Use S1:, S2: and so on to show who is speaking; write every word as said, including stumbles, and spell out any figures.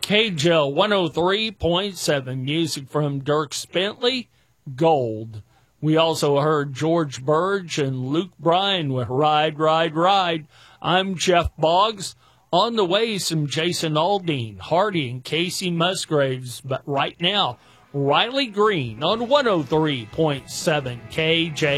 S1: K J L one oh three point seven, music from Dierks Bentley, Gold. We also heard George Burge and Luke Bryan with Ride, Ride, Ride. I'm Jeff Boggs. On the way, some Jason Aldean, Hardy, and Casey Musgraves. But right now, Riley Green on one oh three point seven K J.